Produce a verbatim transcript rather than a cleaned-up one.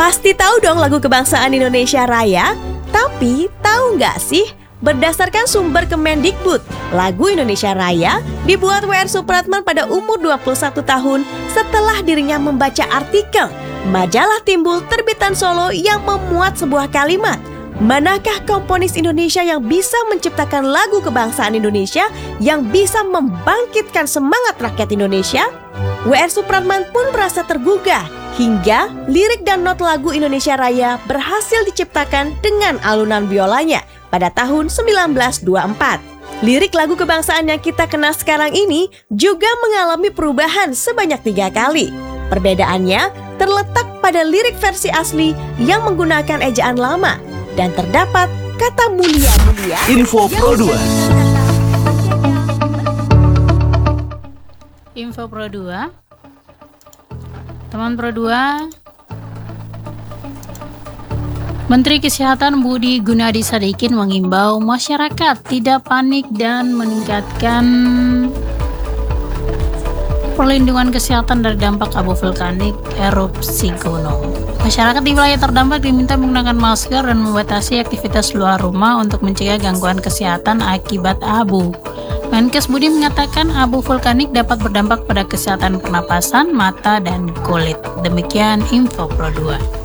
Pasti tahu dong lagu kebangsaan Indonesia Raya? Tapi tahu nggak sih, berdasarkan sumber Kemendikbud, lagu Indonesia Raya dibuat W R Supratman pada umur dua puluh satu tahun setelah dirinya membaca artikel majalah Timbul terbitan Solo yang memuat sebuah kalimat, "Manakah komponis Indonesia yang bisa menciptakan lagu kebangsaan Indonesia yang bisa membangkitkan semangat rakyat Indonesia?" W R Supratman pun merasa tergugah hingga lirik dan not lagu Indonesia Raya berhasil diciptakan dengan alunan biolanya pada tahun seribu sembilan ratus dua puluh empat. Lirik lagu kebangsaan yang kita kenal sekarang ini juga mengalami perubahan sebanyak tiga kali. Perbedaannya terletak pada lirik versi asli yang menggunakan ejaan lama dan terdapat kata mulia-mulia. Info Pro dua. Info Pro dua. Teman Pro dua, Menteri Kesehatan Budi Gunadi Sadikin mengimbau masyarakat tidak panik dan meningkatkan perlindungan kesehatan dari dampak abu vulkanik erupsi gunung. Masyarakat di wilayah terdampak diminta menggunakan masker dan membatasi aktivitas luar rumah untuk mencegah gangguan kesehatan akibat abu. Menkes Budi mengatakan abu vulkanik dapat berdampak pada kesehatan pernapasan, mata, dan kulit. Demikian Info Pro dua.